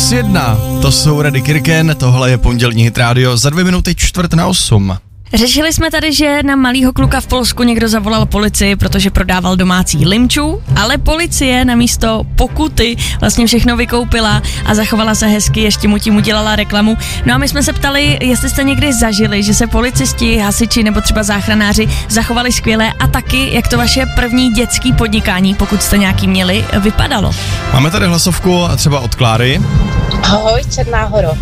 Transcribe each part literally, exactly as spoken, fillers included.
plus jedna, to jsou Rady Kirken, tohle je pondělní Hit Radio, za dvě minuty čtvrt na osm. Řešili jsme tady, že na malýho kluka v Polsku někdo zavolal policii, protože prodával domácí limču, ale policie namísto pokuty vlastně všechno vykoupila a zachovala se hezky, ještě mu tím udělala reklamu. No a my jsme se ptali, jestli jste někdy zažili, že se policisti, hasiči nebo třeba záchranáři zachovali skvěle a taky, jak to vaše první dětský podnikání, pokud jste nějaký měli, vypadalo. Máme tady hlasovku třeba od Kláry. Ahoj, Černá Horo.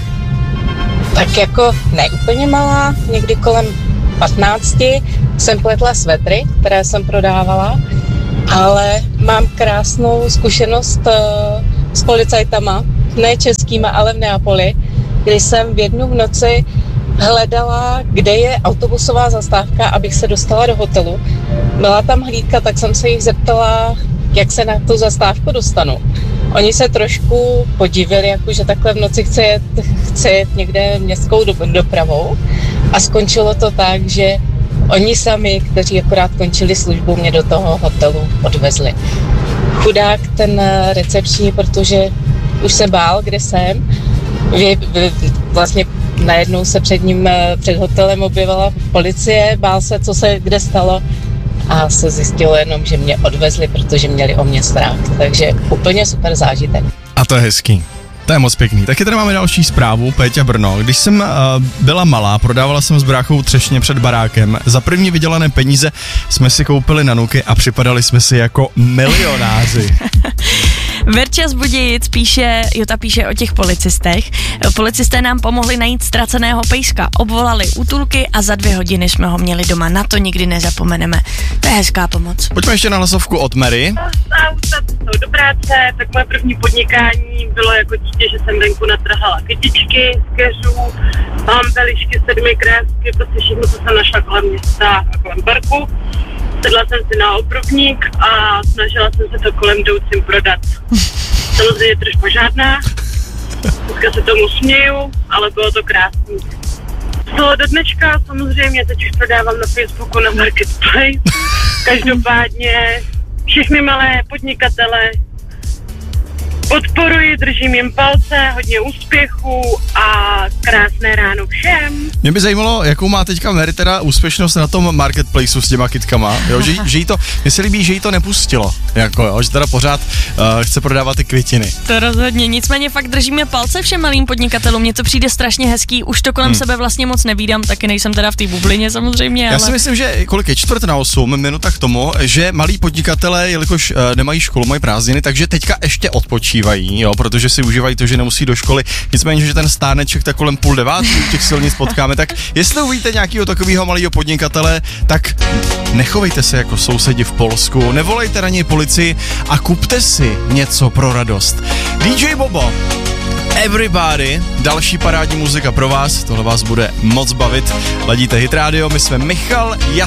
Tak jako ne úplně malá, někdy kolem patnácti jsem pletla svetry, které jsem prodávala, ale mám krásnou zkušenost uh, s policajtama, ne českýma, ale v Neapoli, kdy jsem v jednu v noci hledala, kde je autobusová zastávka, abych se dostala do hotelu. Byla tam hlídka, tak jsem se jich zeptala, jak se na tu zastávku dostanu. Oni se trošku podivili, jako že takhle v noci chce jet, chce jet někde městskou dopravou a skončilo to tak, že oni sami, kteří akorát končili službu, mě do toho hotelu odvezli. Chudák ten recepční, protože už se bál, kde jsem. Vy, vy, vlastně najednou se před ním, před hotelem objevila policie, bál se, co se kde stalo. A se zjistilo jenom, že mě odvezli, protože měli o mě strach. Takže úplně super zážitek. A to je hezký. To je moc pěkný. Taky tady máme další zprávu, Péťa Brno. Když jsem uh, byla malá, prodávala jsem s bráchou třešně před barákem. Za první vydělané peníze jsme si koupili nanuky a připadali jsme si jako milionáři. Verča z Budějic píše, Jota píše o těch policistech. Policisté nám pomohli najít ztraceného pejska, obvolali útulky a za dvě hodiny jsme ho měli doma. Na to nikdy nezapomeneme. To je hezká pomoc. Pojďme ještě na hlasovku od Mary. Do práce, tak moje první podnikání bylo jako dítě, že jsem venku natrhala kytičky z keřů, belišky, sedmi krásky, prostě všechno, co jsem našla kolem města a kolem parku. Sedla jsem si na obrubník a snažila jsem se to kolem jdoucím prodat. Samozřejmě trošku žádná, dneska se tomu směju, ale bylo to krásný. Co do dneška samozřejmě teď už prodávám na Facebooku na Marketplace. Každopádně všechny malé podnikatele podporuji, držím jim palce, hodně úspěchů a krásné ráno všem. Mě by zajímalo, jakou má teďka Mary teda úspěšnost na tom Marketplaceu s těma kytkama, jo, že, že jí to, mně se líbí, že jí to nepustilo, jako jo, že teda pořád uh, chce prodávat ty květiny. To rozhodně, nicméně fakt držíme palce všem malým podnikatelům, mně to přijde strašně hezký, už to kolem hmm. sebe vlastně moc nevídám, taky nejsem teda v té bublině samozřejmě, Já ale... si myslím, že kolik je čtvrt na osm minuta k tomu, že malí podnikatelé, jelikož uh, nemají školu, mají prázdniny, takže teďka ještě odpočívají. Jo, protože si užívají to, že nemusí do školy. Nicméně, že ten stáneček tak kolem půl devátý těch silnic potkáme, tak jestli uvidíte nějakého takového malého podnikatele, tak nechovejte se jako sousedi v Polsku, nevolejte na něj policii a kupte si něco pro radost. dý džej Bobo, Everybody, další parádní muzika pro vás, tohle vás bude moc bavit. Ladíte Hit Radio, my jsme Michal, Jas